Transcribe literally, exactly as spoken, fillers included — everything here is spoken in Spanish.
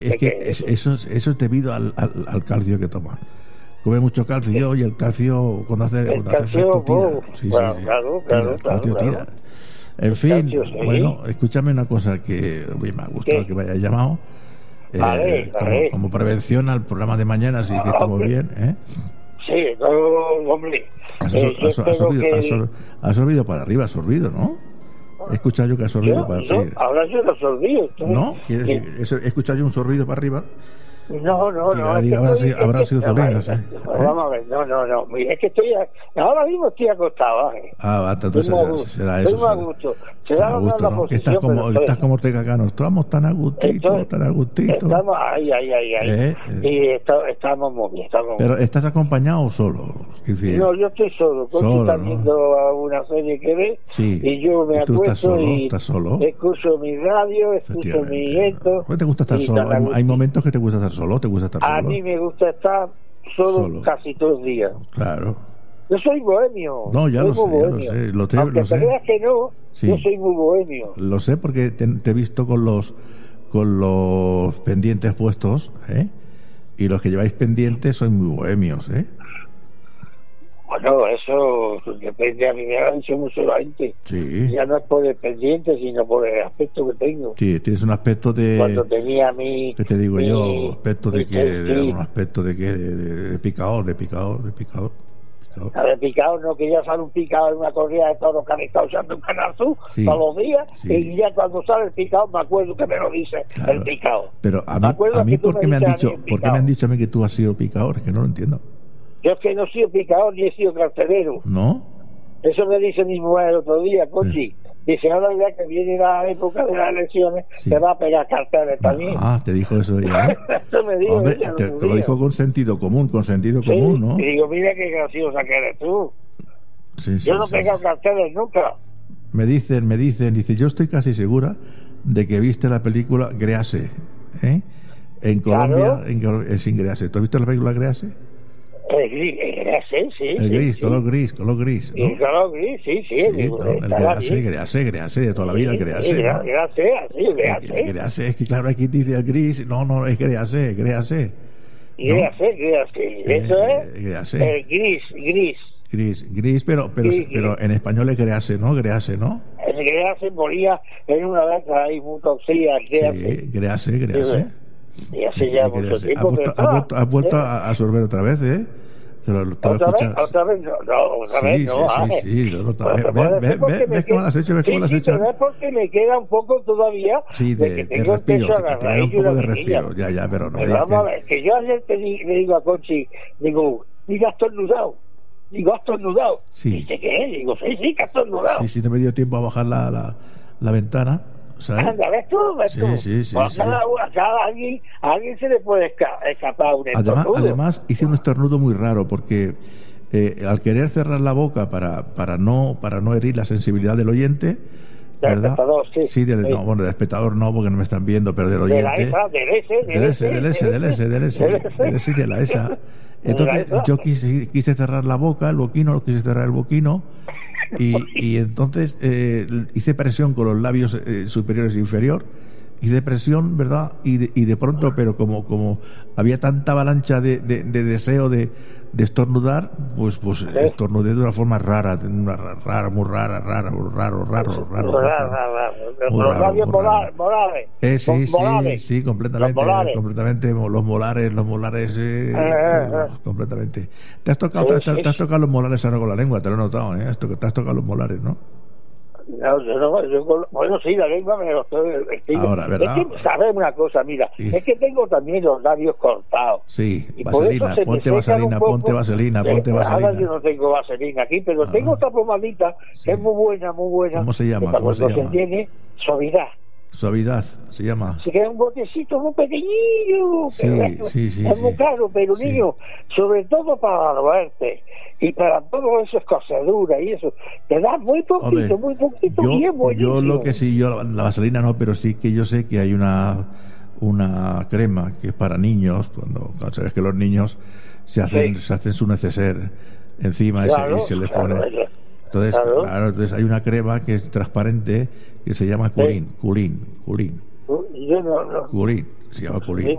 Es que es, eso, es, eso es debido al, al, al calcio que toman. Come mucho calcio y el calcio cuando hace, el cuando calcio, hace efecto tira. oh, Sí, claro, sí, sí. claro, Tira, claro, el calcio claro, tira. claro. En El fin, calcio, sí. bueno, escúchame una cosa que oye, me ha gustado ¿Qué? que me hayas llamado. Eh, Vale, como, vale. como prevención al programa de mañana, así que estamos Hombre. bien, ¿eh? Sí, no, hombre. Has, Eh, yo has, has, espero sorbido, que... has, sor, has sorbido para arriba, has sorbido, ¿no? He escuchado yo que has sorbido Yo, para yo, arriba. ahora yo lo sorbido. ¿No? ¿Quieres decir? Eso, he escuchado yo un sorbido para arriba. No, no, no. Diga, Es diga, que habrá estoy, sido, es habrá que, sido Zolina, no, sí. ¿Eh? Vamos a ver, no, no, no. Mira, es que estoy, ahora mismo estoy acostado. ¿eh? Ah, va, entonces Estoy será, muy- será estoy eso. muy a será. gusto. Se Estás da a gusto, la ¿no? posición, Estás como, pero estoy- estás como Ortega Cano. Estamos tan a gustito, estoy- tan a gustito. Estamos, ay, ay, ay, ay. Eh, eh. Y está- estamos muy bien, estamos muy Pero bien. ¿estás acompañado o solo? Es decir, No, yo estoy solo. Conchi Solo, está ¿no? viendo a una serie que ve Sí. y yo me ¿Y tú estás acuesto solo? y ¿Estás solo? escucho mi radio, escucho mi Efectivamente. esto. ¿Por qué te gusta estar y solo? tan a Hay, hay gustito. momentos que te gusta estar solo, ¿te gusta estar A solo? mí me gusta estar solo, Solo. casi todos los días. Claro. Yo soy bohemio. No, ya soy lo sé, muy ya lo bohemio. sé, lo te- Aunque lo te sé. creas que no, Sí. yo soy muy bohemio. Lo sé porque te, te he visto con los con los pendientes puestos, ¿eh? Y los que lleváis pendientes sois muy bohemios, ¿eh? Bueno, eso depende, a mí me ha dicho mucho la gente. Sí. Ya no es por el pendiente, sino por el aspecto que tengo. Sí, tienes un aspecto de... Cuando tenía mi... ¿Qué te digo mi- yo? Aspecto de mi- que... De, sí. un aspecto de que... De, de, de picador, de picador, de picador. picador. A ver, picado, no quería salir un picado en una corrida de toros que han estado usando un canal azul Sí, todos los días, sí. y ya cuando sale el picado me acuerdo que me lo dice Claro. el picado. Pero a Me mí, acuerdo a mí que tú ¿por qué me han dijiste a dicho, mí, ¿por qué me han dicho a mí que tú has sido picador? Es que no lo entiendo. Yo es que no he sido picador ni he sido carcelero. ¿No? Eso me dice mi mujer el otro día, Conchi. Dice, ahora ya que viene la época de las elecciones, Sí. te va a pegar carteles también. Ah, te dijo eso ella, ¿no? Eso me dijo Hombre, ella el te, otro te lo día. dijo con sentido común, con sentido Sí, común, ¿no? y digo, mira qué graciosa que eres tú. Sí, sí, Yo no he sí. pegado carteles nunca. Me dicen, me dicen, dice, yo estoy casi segura de que viste la película Grease, ¿eh? En Colombia, Claro. en, Col- es sin Grease. ¿Tú has visto la película Grease? El gris, el gris, sí, sí. El sí, gris, sí. color gris, color gris, Y el ¿no? color gris, sí, sí. Sí, digo, no, el estará Grease, bien. Grease, Grease, de toda la vida el Sí, Grease, sí, ¿no? Grease, sí, El Grease. Grease, es que claro, aquí dice el gris, no, no, es Grease, Grease. Grease, Grease. Eso Eh, es Grease. el gris, gris. Gris, gris, pero pero, Sí, pero en español es Grease, ¿no? Grease, ¿no? El Grease moría en una letra ahí muy toxida, Grease. Sí, Grease, Grease. Y hace ya Sí, mucho Grease. tiempo Has que vuelto, has vuelto, has vuelto ¿Eh? a, a sorber otra vez, ¿eh? Te lo, te lo ¿Otra vez? escuchas. ¿Otra vez? No, no, otra Sí, vez sí, no. sí, Ángel. sí, lo noto. Pero Ve- te ve- puedes ve- hacer porque ve- me ¿ves cómo queda- lo has hecho? ¿Ves sí, cómo lo has sí, hecho? pero es porque me queda un poco todavía Sí, de, que de tengo el respiro, peso te, te agarrado queda un y una poco de mejilla. respiro. Ya, ya, pero no me Pero digas vamos a que... ver, que yo ayer te di- le digo a Conchi, digo, diga estornudado. Digo, has estornudado. Sí. Dice, ¿qué? Digo, sí, sí, que has estornudado. Sí, sí, no me dio tiempo a bajar la, la, la ventana, ¿sabes? Anda, ¿ves tú? ¿Ves Sí, tú? sí, sí, Pues sí. a cada, a cada alguien, a alguien se le puede esca- escapar un Además, estornudo. además hice un estornudo muy raro porque eh, al querer cerrar la boca para, para no para no herir la sensibilidad del oyente, Del ¿verdad? espectador, sí. del, Sí. no, bueno, del espectador no, porque no me están viendo, pero del De la oyente. esa, del ese, Del S, del S, del S, del S, del S y de la esa. Entonces esa. yo quise, quise cerrar la boca, el boquino, lo quise cerrar el boquino y, y entonces eh, hice presión con los labios eh, superiores e inferior, hice presión, ¿verdad? Y de, y de pronto, pero como como había tanta avalancha de, de, de deseo de, de estornudar, pues pues estornudé de una forma rara, de una ra- rara, muy rara, rara, muy raro, raro, raro. Ra, raro. ra, ra. Muy Los raro, labios muy raro. mola- molares. Eh, sí, Con sí, molares. sí, completamente, Los molares. completamente, mo- los molares, los molares, eh, Eh, eh, eh. completamente. Te has tocado, Sí, te, has- sí. te has tocado los molares ahora con la lengua, te lo he notado, ¿eh? Has to- Te has tocado los molares, ¿no? No, yo no, yo con- bueno, sí, la lengua me lo estoy... estoy- Ahora, ¿verdad? Es que, ¿sabes una cosa? Mira, Sí. es que tengo también los labios cortados. Sí, Y por eso vaselina, se me ponte secan vaselina, un poco. ponte vaselina, Eh, ponte Ahora yo vaselina. no tengo vaselina aquí, pero Ah. tengo otra pomadita Sí. que es muy buena, muy buena. ¿Cómo se llama? Que para ¿Cómo se cuando llama? tiene suavidad. Suavidad, se llama. Se queda un botecito muy pequeñillo. Sí, pero sí, sí, Es muy sí. caro, pero Sí. niño, sobre todo para la muerte y para todo eso es cosedura y eso, te da muy poquito, Hombre, muy poquito y es yo, buenísimo. yo lo que sí, yo la, la vaselina no, pero sí que yo sé que hay una una crema que es para niños, cuando, cuando sabes que los niños se hacen, Sí. se hacen su neceser encima y se- Claro, y se, les claro, pone. eso. Entonces, Claro. claro, entonces hay una crema que es transparente que se llama Culín, Culín, Culín, Yo no, no. Culín, Se llama Colín. Sí.